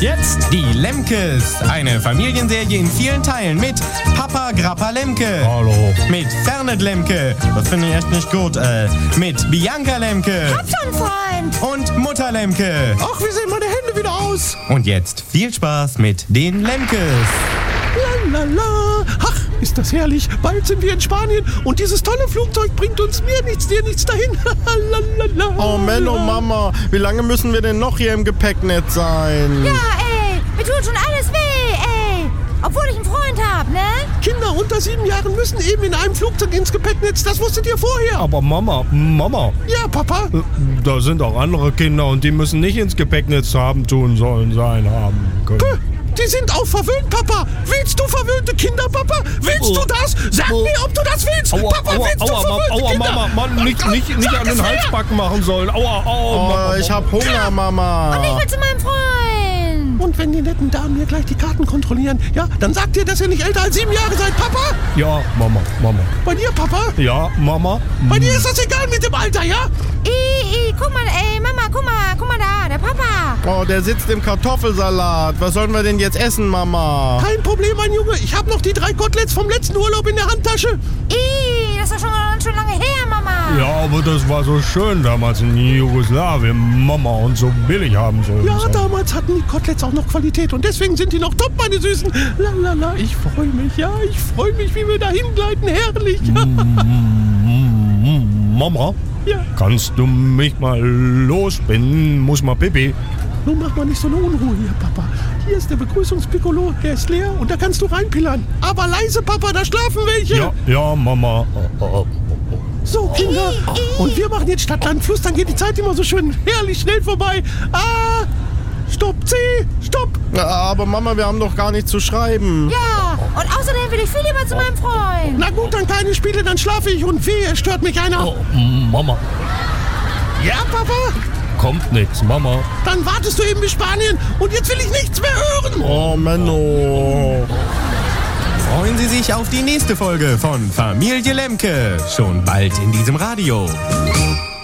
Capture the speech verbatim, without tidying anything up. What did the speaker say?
Jetzt die Lemkes. Eine Familienserie in vielen Teilen mit Papa Grappa Lemke. Hallo. Mit Fernet Lemke. Das finde ich echt nicht gut. Äh, mit Bianca Lemke. Hab schon, Freund. Und Mutter Lemke. Ach, wie sehen meine Hände wieder aus? Und jetzt viel Spaß mit den Lemkes. Lalala. Ach, ist das herrlich. Bald sind wir in Spanien und dieses tolle Flugzeug bringt uns mir nichts, dir nichts dahin. Lalala. Oh Menno, Mama, wie lange müssen wir denn noch hier im Gepäcknetz sein? Ja, ey, mir tut schon alles weh, ey. Obwohl ich einen Freund hab, ne? Kinder unter sieben Jahren müssen eben in einem Flugzeug ins Gepäcknetz. Das wusstet ihr vorher. Aber Mama, Mama, Ja, Papa. da sind auch andere Kinder und die müssen nicht ins Gepäcknetz haben, tun sollen, sein, haben können. Die sind auch verwöhnt, Papa. Willst du verwöhnte Kinder, Papa? Willst Oh. du das? Sag Oh. mir, ob du das willst. Aua, Papa, aua, willst du aua, verwöhnte aua, Kinder? Mama, Mann, nicht, nicht, nicht Sag an den es her. Halsbacken machen sollen. Aua, aua, Oh, Mama, ich Mama. hab Hunger, Mama. Und ich will zu meinem Freund. Und wenn die netten Damen hier gleich die Karten kontrollieren, ja, dann sagt ihr, dass ihr nicht älter als sieben Jahre seid, Papa? Ja, Mama, Mama. Bei dir, Papa? Ja, Mama. Bei dir ist das egal mit dem Alter, ja? I, I, guck mal, ey, Mama, guck mal, guck mal da, der Papa. Oh, der sitzt im Kartoffelsalat. Was sollen wir denn jetzt essen, Mama? Kein Problem, mein Junge. Ich habe noch die drei Koteletts vom letzten Urlaub in der Handtasche. I, das ist doch schon, schon lange her, Mama. Ja, aber das war so schön damals in Jugoslawien, Mama, und so billig haben sollen. Ja, so. damals hatten die Koteletts auch noch Qualität und deswegen sind die noch top, meine Süßen. Lalala, ich freue mich, ja, ich freue mich, wie wir da hingleiten, herrlich. Mama, Ja, kannst du mich mal losbinden? Muss mal Pipi. nun mach mal nicht so eine Unruhe hier, Papa. Hier ist der Begrüßungspiccolo, der ist leer und da kannst du reinpillern. Aber leise, Papa, da schlafen welche. Ja, ja, Mama. Oh, oh, oh. So, Kinder. Und wir machen jetzt Stadt, Land, Fluss, dann geht die Zeit immer so schön herrlich schnell vorbei. Ah, stopp, C, stopp. Ja, aber Mama, wir haben doch gar nichts zu schreiben. Ja, und außerdem will ich viel lieber zu meinem Freund. Na gut, dann keine Spiele, dann schlafe ich und wehe, stört mich einer. Oh, Mama, Ja, Papa? kommt nix, Mama. Dann wartest du eben bis Spanien und jetzt will ich nichts mehr hören. Oh, Menno. Freuen Sie sich auf die nächste Folge von Familie Lemke. Schon bald in diesem Radio.